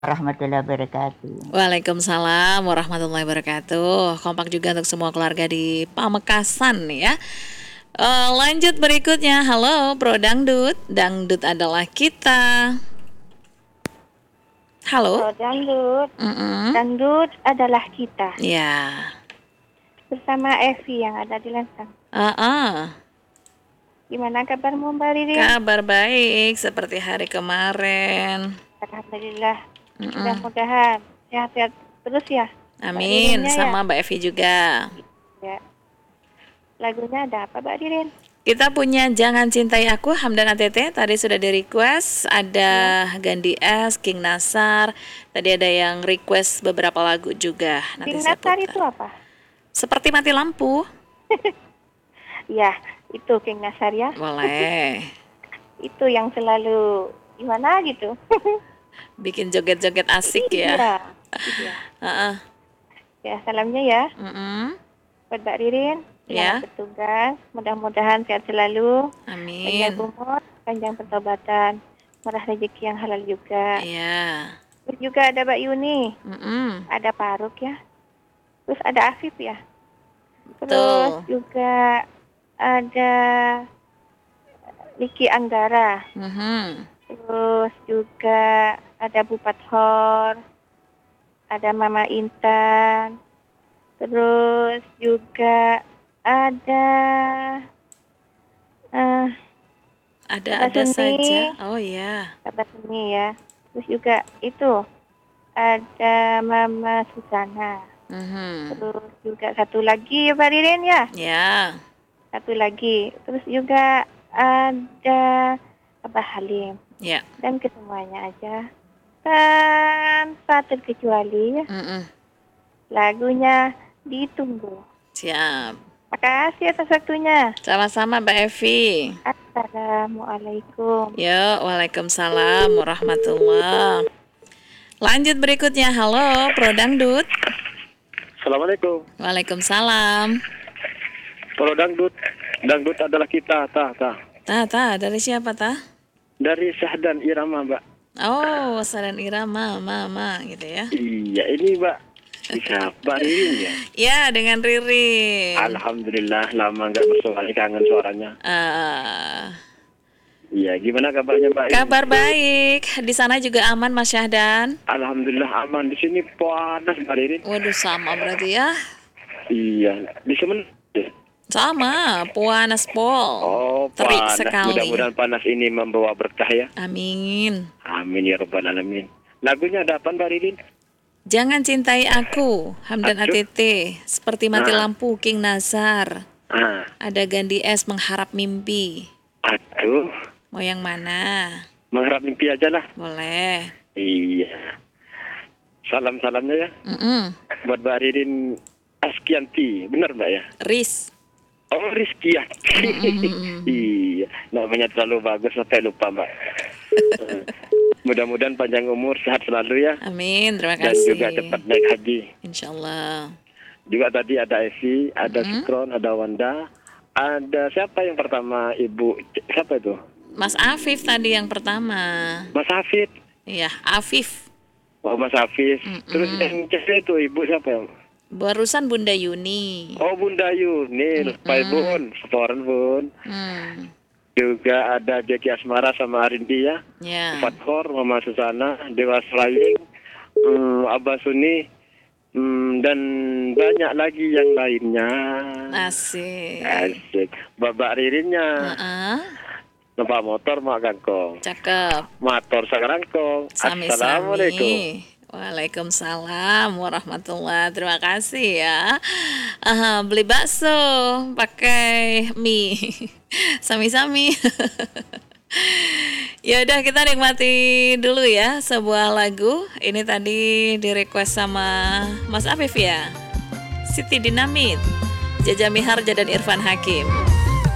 Warahmatullahi wabarakatuh. Waalaikumsalam warahmatullahi wabarakatuh. Kompak juga untuk semua keluarga di Pamekasan ya. Lanjut berikutnya. Halo Bro Dangdut. Dangdut adalah kita. Halo. Dangdut. Mm-mm. Dangdut adalah kita. Ya. Bersama Evi yang ada di Lentang. Gimana kabarmu Mbak Ririn? Kabar baik seperti hari kemarin. Alhamdulillah. Mudah-mudahan sehat-sehat terus ya. Amin. Sama ya? Mbak Evi juga. Ya. Lagunya ada apa Mbak Ririn? Kita punya Jangan Cintai Aku, Hamdan ATT. Tadi sudah di request. Ada Gandhi S, King Nasar. Tadi ada yang request beberapa lagu juga. King Nasar itu apa? Seperti Mati Lampu. Ya, itu King Nasar ya. Boleh. Itu yang selalu gimana gitu. Bikin joget-joget asik ya. Iya. Ya, salamnya ya. Buat Mbak Ririn. Ya. Bertugas, mudah-mudahan sehat selalu. Amin. Panjang umur, panjang pertobatan, murah rezeki yang halal juga. Iya. Terus juga ada Mbak Yuni, ada Faruk ya. Terus ada Afif ya. Terus juga ada Niki Anggara. Terus juga ada Bupat Hor, ada Mama Intan. Terus juga ada saja. Oh ya. Kata Seni ya. Terus juga itu ada Mama Susana. Terus juga satu lagi Mbak Ririn ya. Ya. Satu lagi. Terus juga ada Abah Halim. Ya. Dan kesemuanya aja tanpa terkecuali. Lagunya ditunggu. Siap. Makasih atas waktunya. Sama-sama Mbak Evi. Assalamualaikum. Ya, waalaikumsalam warahmatullahi. Lanjut berikutnya. Halo, Pro Dangdut. Assalamualaikum. Waalaikumsalam. Pro Dangdut. Dangdut adalah kita, dari siapa, Dari Syahdan Irama, Mbak. Oh, Syahdan Irama, mama gitu ya. Iya, ini Mbak. Bisa Mbak Ririn ya? Ya, dengan Ririn. Alhamdulillah, lama nggak bersuara, kangen suaranya. Iya, gimana kabarnya Mbak? Kabar baik. Di sana juga aman Mas Syahdan? Alhamdulillah aman. Di sini panas Mbak Ririn. Waduh, sama berarti ya? Iya, di Semen. Sama, panas pol. Oh, terik panas. Sekali. Mudah-mudahan panas ini membawa berkah ya. Amin. Amin ya rabbal alamin. Lagunya ada apa Mbak Ririn? Jangan Cintai Aku, Hamdan ATT. Seperti Mati Lampu, King Nasar. Ada Gandhi S, Mengharap Mimpi. Aduh. Mau yang mana? Mengharap mimpi aja lah. Boleh. Iya. Salam-salamnya ya. Buat Mbak Ririn Askianti, benar Mbak ya? Riz. Oh, Rizkianti. Iya, namanya terlalu bagus sampai lupa Mbak. Mudah-mudahan panjang umur, sehat selalu ya. Amin, terima kasih. Dan juga cepat naik haji. Insyaallah. Juga tadi ada Evi, ada Sukron, ada Wanda. Ada siapa yang pertama Ibu? Siapa itu? Mas Afif tadi yang pertama. Mas Afif. Iya, Afif. Oh, Mas Afif. Terus yang cewek itu Ibu siapa yang? Barusan Bunda Yuni. Oh, Bunda Yuni. Pak Bun, setoran Bun. Juga ada Jeki Asmara sama Arindi ya. Fatkor, Mama Susana, Dewa Sraying, Abah Suni, dan banyak lagi yang lainnya. Asik. Babak Ririnnya. Numpak motor mak kangkong. Cakep. Motor sakarangkong. Assalamualaikum. Waalaikumsalam warahmatullahi. Terima kasih ya. Beli bakso pakai mie. Sami-sami. Ya udah, kita nikmati dulu ya sebuah lagu. Ini tadi di request sama Mas Afif ya. Siti Dinamit, Jaja Miharja dan Irfan Hakim.